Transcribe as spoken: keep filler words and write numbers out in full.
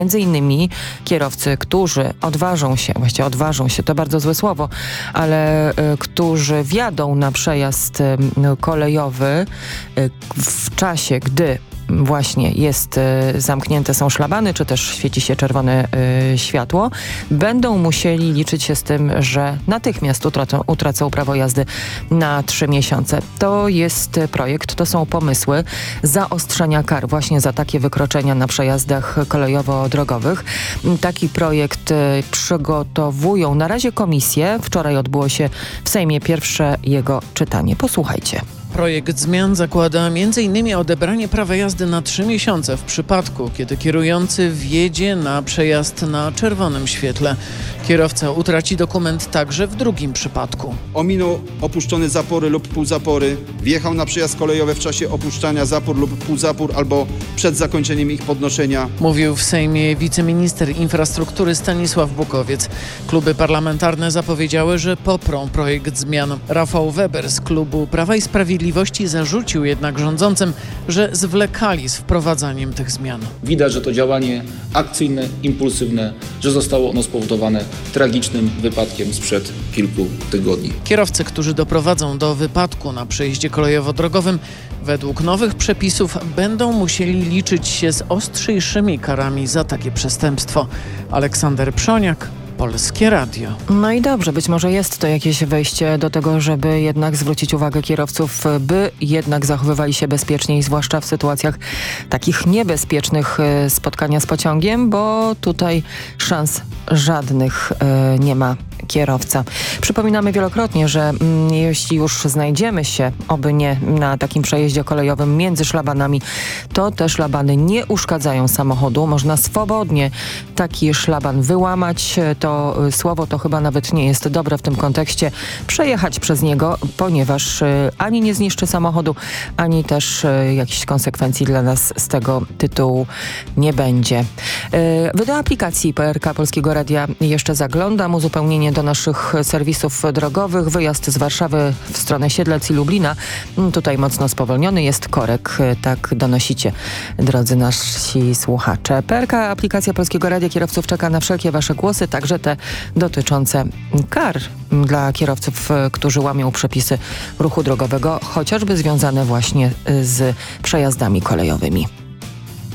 Między innymi kierowcy, którzy odważą się, właściwie odważą się, to bardzo złe słowo, ale y, którzy wjadą na przejazd y, kolejowy y, w czasie, gdy właśnie jest y, zamknięte są szlabany, czy też świeci się czerwone y, światło, będą musieli liczyć się z tym, że natychmiast utracą, utracą prawo jazdy na trzy miesiące. To jest projekt, to są pomysły zaostrzenia kar właśnie za takie wykroczenia na przejazdach kolejowo-drogowych. Taki projekt y, przygotowują na razie komisje. Wczoraj odbyło się w Sejmie pierwsze jego czytanie. Posłuchajcie. Projekt zmian zakłada między innymi odebranie prawa jazdy na trzy miesiące w przypadku, kiedy kierujący wjedzie na przejazd na czerwonym świetle. Kierowca utraci dokument także w drugim przypadku. Ominął opuszczone zapory lub półzapory, wjechał na przejazd kolejowy w czasie opuszczania zapór lub półzapór albo przed zakończeniem ich podnoszenia. Mówił w Sejmie wiceminister infrastruktury Stanisław Bukowiec. Kluby parlamentarne zapowiedziały, że poprą projekt zmian. Rafał Weber z klubu Prawa i Sprawiedliwości zarzucił jednak rządzącym, że zwlekali z wprowadzaniem tych zmian. Widać, że to działanie akcyjne, impulsywne, że zostało ono spowodowane tragicznym wypadkiem sprzed kilku tygodni. Kierowcy, którzy doprowadzą do wypadku na przejeździe kolejowo-drogowym, według nowych przepisów będą musieli liczyć się z ostrzejszymi karami za takie przestępstwo. Aleksander Przoniak, Polskie Radio. No i dobrze, być może jest to jakieś wejście do tego, żeby jednak zwrócić uwagę kierowców, by jednak zachowywali się bezpieczniej, zwłaszcza w sytuacjach takich niebezpiecznych spotkania z pociągiem, bo tutaj szans żadnych y, nie ma kierowca. Przypominamy wielokrotnie, że mm, jeśli już znajdziemy się, oby nie na takim przejeździe kolejowym między szlabanami, to te szlabany nie uszkadzają samochodu. Można swobodnie taki szlaban wyłamać. To y, słowo to chyba nawet nie jest dobre w tym kontekście. Przejechać przez niego, ponieważ y, ani nie zniszczy samochodu, ani też y, jakichś konsekwencji dla nas z tego tytułu nie będzie. Y, wy do aplikacji P R K Polskiego Radia jeszcze zaglądam. Uzupełnienie do naszych serwisów drogowych. Wyjazd z Warszawy w stronę Siedlec i Lublina. Tutaj mocno spowolniony jest korek. Tak donosicie, drodzy nasi słuchacze. P R K, aplikacja Polskiego Radia Kierowców czeka na wszelkie wasze głosy, także te dotyczące kar dla kierowców, którzy łamią przepisy ruchu drogowego, chociażby związane właśnie z przejazdami kolejowymi.